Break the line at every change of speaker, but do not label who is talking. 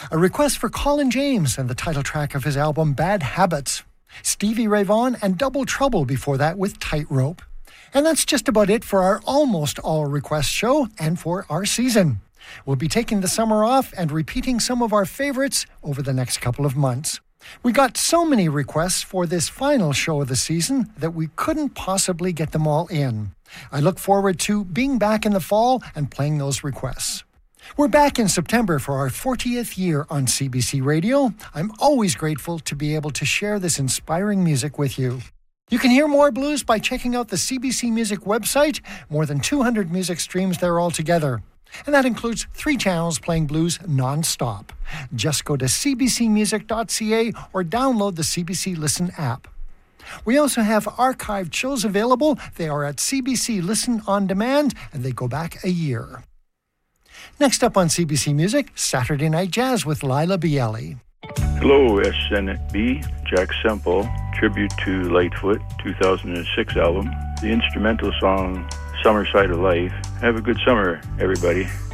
A request for Colin James and the title track of his album Bad Habits. Stevie Ray Vaughan and Double Trouble before that with Tightrope. And that's just about it for our almost all request show and for our season. We'll be taking the summer off and repeating some of our favorites over the next couple of months. We got so many requests for this final show of the season that we couldn't possibly get them all in. I look forward to being back in the fall and playing those requests. We're back in September for our 40th year on CBC Radio. I'm always grateful to be able to share this inspiring music with you. You can hear more blues by checking out the CBC Music website. More than 200 music streams there altogether. And that includes 3 channels playing blues non-stop. Just go to cbcmusic.ca or download the CBC Listen app. We also have archived shows available. They are at CBC Listen On Demand, and they go back a year. Next up on CBC Music, Saturday Night Jazz with Lila Bialy.
Hello, SNB, Jack Semple, tribute to Lightfoot, 2006 album. The instrumental song, Summer Side of Life. Have a good summer, everybody.